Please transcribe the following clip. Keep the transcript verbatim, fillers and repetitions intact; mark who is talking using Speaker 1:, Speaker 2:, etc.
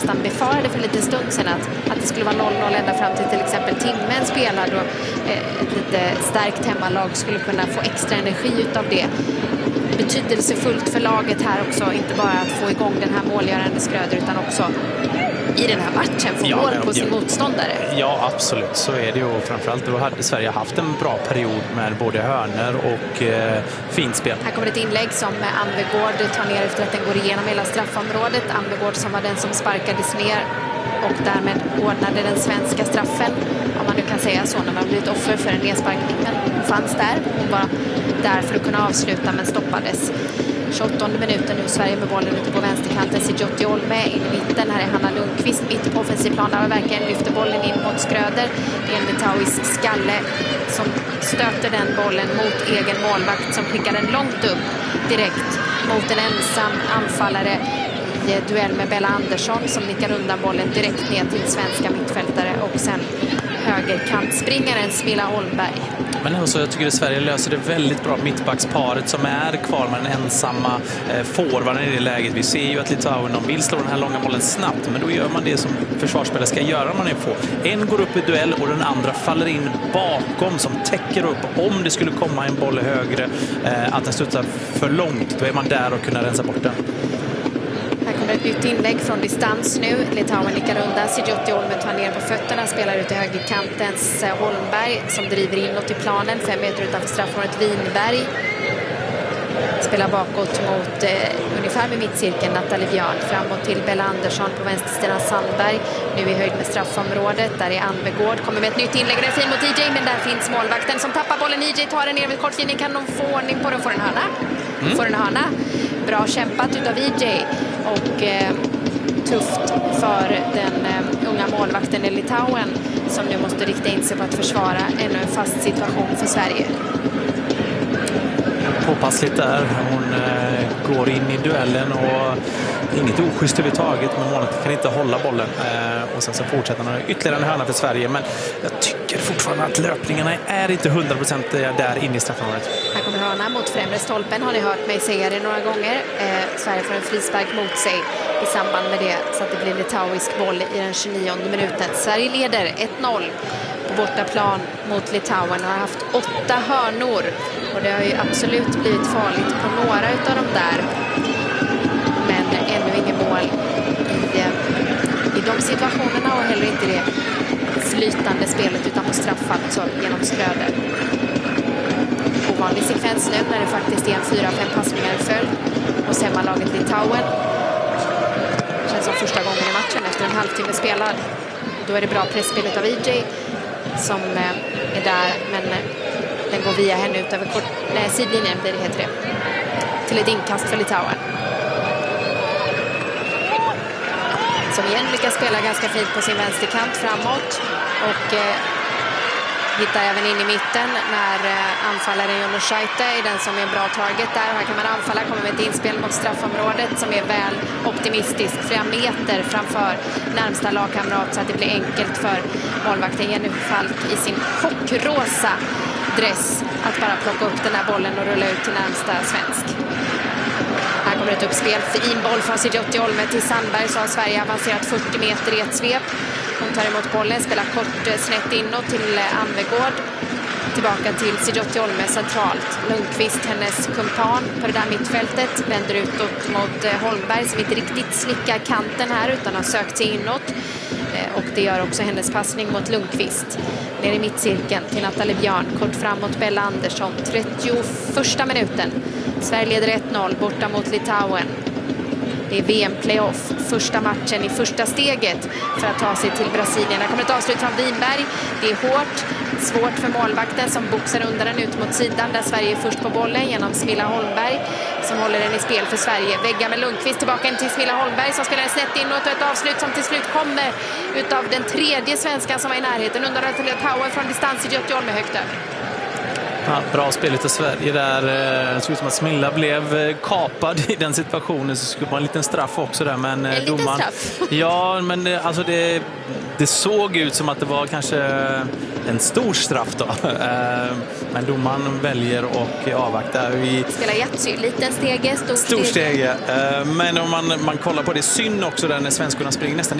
Speaker 1: nästan befarade för lite stund sedan att, att det skulle vara noll noll ända fram till till exempel timmen spelad och eh, ett lite starkt hemmalag skulle kunna få extra energi utav det. Betydelsefullt för laget här också, inte bara att få igång den här målgörande Schröder utan också i den här matchen få
Speaker 2: ja,
Speaker 1: mål på
Speaker 2: ja,
Speaker 1: sin motståndare.
Speaker 2: Ja, absolut. Så är det ju. Framförallt då hade Sverige haft en bra period med både hörner och eh, fint spel.
Speaker 1: Här kommer ett inlägg som Anvegård tar ner efter att den går igenom hela straffområdet. Anvegård som var den som sparkades ner och därmed ordnade den svenska straffen. Om man nu kan säga så, när man blivit offer för en nedsparkning. Men hon fanns där. Hon var där för att kunna avsluta men stoppades. tjugoåttonde minuten nu, Sverige med bollen ute på vänsterkanten. Sijotti Olme in i mitten. Här är Hanna Lundqvist mitt på offensiv plan. Där verkligen lyfter bollen in mot Schröder. Det är en litauisk skalle som stöter den bollen mot egen målvakt som skickar den långt upp direkt mot en ensam anfallare i duell med Bella Andersson som nickar undan bollen direkt ner till svenska mittfältare och sen högerkantspringaren Smilla Holmberg.
Speaker 2: Men alltså, jag tycker att Sverige löser det väldigt bra, mittbacksparet som är kvar med den ensamma eh, forwarden i det läget. Vi ser ju att Litauen, de vill slå den här långa bollen snabbt, men då gör man det som försvarsspelare ska göra. Man är få. En går upp i duell och den andra faller in bakom som täcker upp om det skulle komma en boll högre, eh, att den studsar för långt. Då är man där och kunna rensa bort den.
Speaker 1: Här kommer ett nytt inlägg från distans nu. Litauen nickar undan. Sijotti Olme tar ner på fötterna. Spelar ut i högerkantens Holmberg som driver inåt i planen. Fem meter utanför straffområdet Winberg. Spelar bakåt mot eh, ungefär med mittcirkeln Nathalie Björn. Framåt till Bella Andersson på vänster Sandberg. Nu i höjd med straffområdet. Där är Anvegård. Kommer med ett nytt inlägg. Det är fin mot E J, men där finns målvakten som tappar bollen. E J tar den ner vid kortlinjen. Kan de få ordning på den? Får en hörna. Mm. Får en hörna. Bra kämpat utav E J. Och eh, tufft för den eh, unga målvakten i Litauen som nu måste rikta in sig på att försvara ännu en fast situation för Sverige.
Speaker 2: Påpassligt där. Hon eh, går in i duellen och inget oschysst överhuvudtaget, men målet kan inte hålla bollen. Eh, och sen så fortsätter han ytterligare en hörna för Sverige, men jag tycker fortfarande att löpningarna är inte hundra procent där inne i straffområdet.
Speaker 1: Här kommer hörna mot främre stolpen, har ni hört mig säga det några gånger. Eh, Sverige får en frispark mot sig i samband med det, så att det blir litauisk boll i den tjugonionde minuten. Sverige leder ett noll på bortaplan mot Litauen och har haft åtta hörnor. Och det har ju absolut blivit farligt på några utav dem där. Men ännu ingen mål i, i de situationerna och heller inte det flytande spelet utan på straff alltså genom Schröder. Ovanlig sekvens nu när det faktiskt är en fyra fem passningar i följd hos hemmalaget Litauen. Det känns som första gången i matchen efter en halvtimme spelad. Då är det bra pressspelet av E J som är där, men den går via henne ut över kort, nej, sidlinjen blir det, heter det, till ett inkast för Litauen. Som igen lyckas spela ganska fint på sin vänsterkant framåt och eh, hittar även in i mitten när eh, anfallaren Jonoshaite är den som är en bra target där. Här kan man anfalla, kommer med ett inspel mot straffområdet som är väl optimistisk, flera meter framför närmsta lagkamrat så att det blir enkelt för målvakten Jenny Falk i sin chockrosa dress att bara plocka upp den här bollen och rulla ut till närmsta svensk. Här kommer ett uppspel, fin boll från Sijotti Olme till Sandberg, så har Sverige avancerat fyrtio meter i ett svep. Hon tar emot bollen, spelar kort snett inåt till Anvegård. Tillbaka till Sijotti Olme centralt. Lundqvist, hennes kumpan på det där mittfältet, vänder utåt mot Holmberg som inte riktigt slickar kanten här utan har sökt sig inåt. Och det gör också hennes passning mot Lundqvist. Ner i mittcirkeln till Nathalie Björn. Kort fram mot Bella Andersson. trettioförsta minuten. Sverige leder ett noll borta mot Litauen. Det är V M-playoff. Första matchen i första steget för att ta sig till Brasilien. Här kommer ett avslut från Winberg. Det är hårt. Svårt för målvakten som boxar under den ut mot sidan där Sverige är först på bollen genom Smilla Holmberg som håller den i spel för Sverige. Väggar med Lundqvist tillbaka in till Smilla Holmberg som spelar snett inåt och ett avslut som till slut kommer utav den tredje svenskan som var i närheten. Under till Litauen från distans i Sijotti Olme högt över.
Speaker 2: Ja, bra spelet i Sverige där. Det såg ut som att Smilla blev kapad i den situationen, så skulle det vara en liten straff också där. Men
Speaker 1: en
Speaker 2: domaren,
Speaker 1: liten straff?
Speaker 2: Ja, men alltså det, det såg ut som att det var kanske en stor straff då. Men domaren väljer och avvaktar. Vi
Speaker 1: spelar Jatsy, liten stege, stor,
Speaker 2: stor stege. Men om man, man kollar på det, synd också där när svenskarna springer nästan